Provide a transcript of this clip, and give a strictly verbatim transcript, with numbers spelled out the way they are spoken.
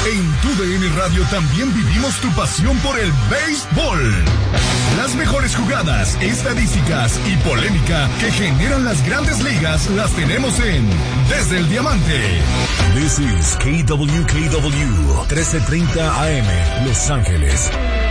En tu D N Radio también vivimos tu pasión por el béisbol. Las mejores jugadas, estadísticas y polémica que generan las grandes ligas las tenemos en Desde el Diamante. This is K W K W trece treinta A M, Los Ángeles.